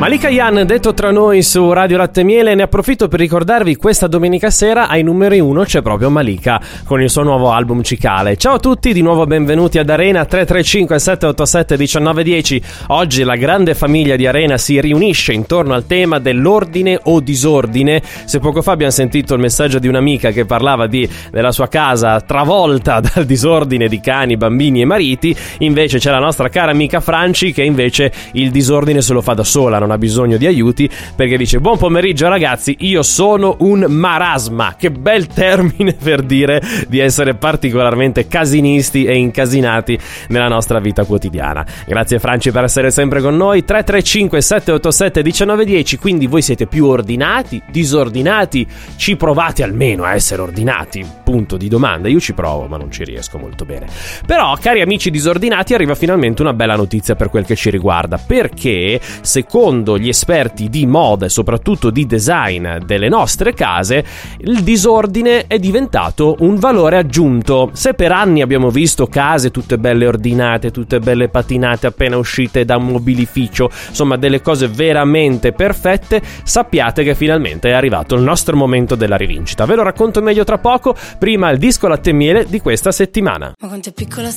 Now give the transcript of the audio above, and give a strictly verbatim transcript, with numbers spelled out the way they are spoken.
Malika Yan, detto tra noi su Radio Latte e Miele. Ne approfitto per ricordarvi, questa domenica sera ai numeri uno c'è proprio Malika con il suo nuovo album Cicale. Ciao a tutti, di nuovo benvenuti ad Arena. Tre tre cinque sette otto sette uno nove uno zero. Oggi la grande famiglia di Arena si riunisce intorno al tema dell'ordine o disordine. Se poco fa abbiamo sentito il messaggio di un'amica che parlava di, della sua casa travolta dal disordine di cani, bambini e mariti, invece c'è la nostra cara amica Franci che invece il disordine se lo fa da sola, non ha bisogno di aiuti, perché dice: buon pomeriggio ragazzi, io sono un marasma. Che bel termine per dire di essere particolarmente casinisti e incasinati nella nostra vita quotidiana. Grazie Franci per essere sempre con noi. Tre tre cinque sette otto sette uno nove uno zero. Quindi voi siete più ordinati, disordinati? Ci provate almeno a essere ordinati? Punto di domanda. Io ci provo ma non ci riesco molto bene. Però, cari amici disordinati, arriva finalmente una bella notizia per quel che ci riguarda, perché secondo gli esperti di moda e soprattutto di design delle nostre case, il disordine è diventato un valore aggiunto. Se per anni abbiamo visto case tutte belle ordinate, tutte belle patinate appena uscite da un mobilificio, insomma delle cose veramente perfette, sappiate che finalmente è arrivato il nostro momento della rivincita. Ve lo racconto meglio tra poco, prima il disco Latte e Miele di questa settimana. Ma quanto è piccola